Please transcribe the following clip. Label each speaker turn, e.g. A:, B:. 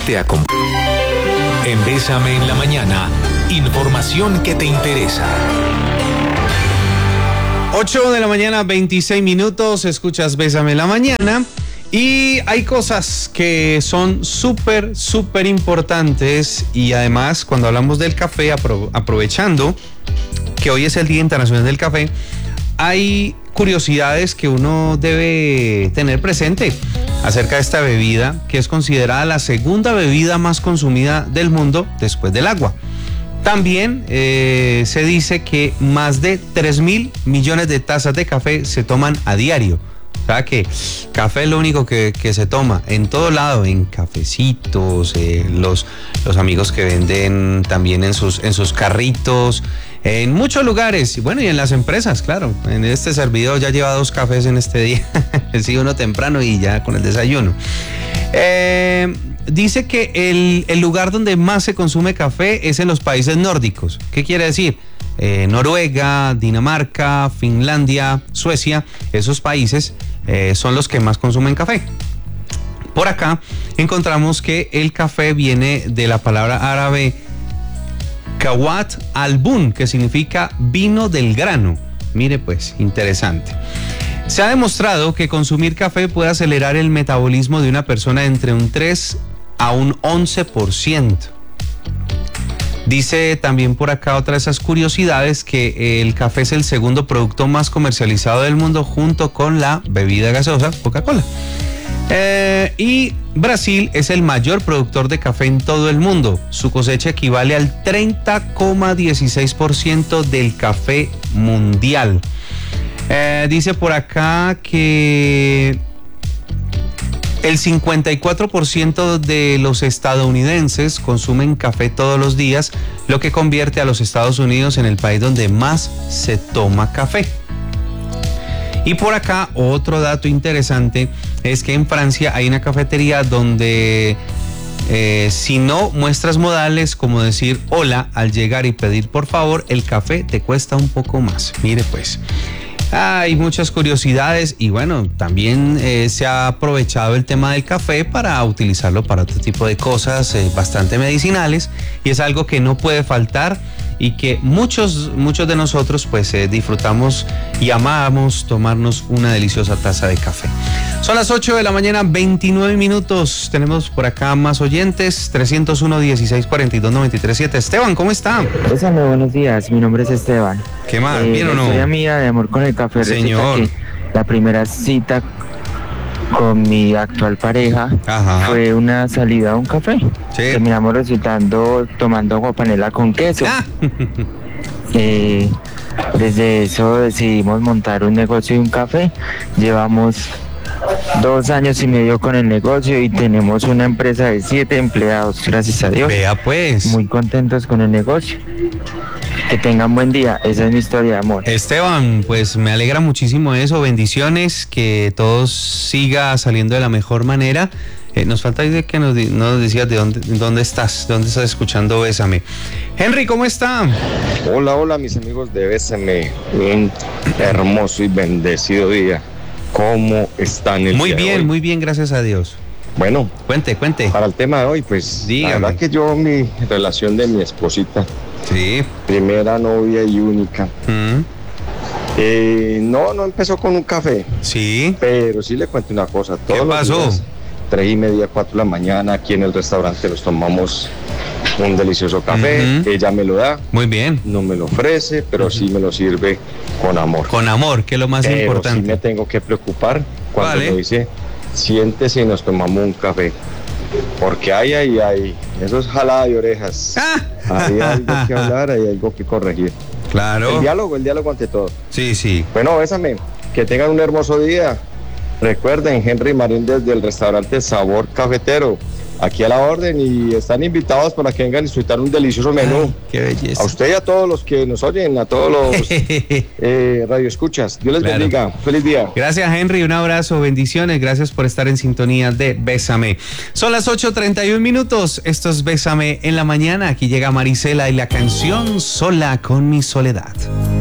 A: te acompaña. En Bésame en la Mañana, información que te interesa.
B: 8 de la mañana, 26 minutos, escuchas Bésame en la Mañana. Y hay cosas que son súper importantes, y además cuando hablamos del café, aprovechando que hoy es el Día Internacional del Café, hay curiosidades que uno debe tener presente acerca de esta bebida, que es considerada la segunda bebida más consumida del mundo después del agua. También se dice que más de 3.000 millones de tazas de café se toman a diario. O sea que café es lo único que se toma en todo lado, en cafecitos, los amigos que venden también en sus carritos, en muchos lugares, y bueno, y en las empresas, claro. En este servidor ya lleva 2 cafés en este día, sí, uno temprano y ya con el desayuno. Dice que el lugar donde más se consume café es en los países nórdicos. ¿Qué quiere decir? Noruega, Dinamarca, Finlandia, Suecia, esos países son los que más consumen café. Por acá encontramos que el café viene de la palabra árabe Kawat al-Bun, que significa vino del grano. Mire pues, interesante. Se ha demostrado que consumir café puede acelerar el metabolismo de una persona entre un 3 a un 11%. Dice también por acá otra de esas curiosidades que el café es el segundo producto más comercializado del mundo junto con la bebida gaseosa Coca-Cola. Y Brasil es el mayor productor de café en todo el mundo. Su cosecha equivale al 30,16% del café mundial. Dice por acá que el 54% de los estadounidenses consumen café todos los días, lo que convierte a los Estados Unidos en el país donde más se toma café. Y por acá otro dato interesante es que en Francia hay una cafetería donde si no muestras modales como decir hola al llegar y pedir por favor, el café te cuesta un poco más. Mire pues. Hay muchas curiosidades y bueno, también se ha aprovechado el tema del café para utilizarlo para otro tipo de cosas bastante medicinales, y es algo que no puede faltar y que muchos de nosotros pues disfrutamos y amamos tomarnos una deliciosa taza de café. Son las 8 de la mañana, 29 minutos. Tenemos por acá más oyentes. 301-1642-937. Esteban, ¿cómo está?
C: Bésame, buenos días. Mi nombre es Esteban.
B: ¿Qué más? ¿Bien o no?
C: La historia mía de amor con el café.
B: Señor.
C: La primera cita con mi actual pareja fue una salida a un café. Sí. Terminamos resultando tomando agua panela con queso. Desde eso decidimos montar un negocio de un café. Llevamos 2 años y medio con el negocio y tenemos una empresa de 7 empleados, gracias a Dios.
B: Vea pues.
C: Muy contentos con el negocio. Que tengan buen día, esa es mi historia de amor.
B: Esteban, pues me alegra muchísimo eso, bendiciones, que todo siga saliendo de la mejor manera. Nos falta de que nos decías de dónde estás escuchando Bésame. Henry, ¿cómo está?
D: Hola, mis amigos de Bésame, un hermoso y bendecido día. ¿Cómo están el día de hoy?
B: Muy bien, gracias a Dios.
D: Bueno,
B: cuente.
D: Para el tema de hoy, pues,
B: dígame.
D: La verdad que yo, mi relación de mi esposita,
B: sí,
D: primera novia y única, no empezó con un café.
B: Sí.
D: Pero sí le cuento una cosa.
B: ¿Qué pasó?
D: 3:30, 4 de la mañana, aquí en el restaurante nos tomamos un delicioso café. Ella me lo da.
B: Muy bien.
D: No me lo ofrece, pero sí me lo sirve con amor.
B: Con amor, que es lo más importante.
D: Sí me tengo que preocupar cuando me dice, siéntese y nos tomamos un café. Porque hay, eso es jalada de orejas. Hay algo que hablar, hay algo que corregir.
B: Claro.
D: El diálogo ante todo.
B: Sí.
D: Bueno, Bésame, que tengan un hermoso día. Recuerden, Henry Marín desde el restaurante Sabor Cafetero, aquí a la orden, y están invitados para que vengan a disfrutar un delicioso menú.
B: Ay, qué belleza.
D: A usted y a todos los que nos oyen, a todos los radioescuchas. Dios les bendiga. Feliz día.
B: Gracias, Henry. Un abrazo, bendiciones. Gracias por estar en sintonía de Bésame. Son las 8:31 minutos. Esto es Bésame en la mañana. Aquí llega Marisela y la canción Sola con mi soledad.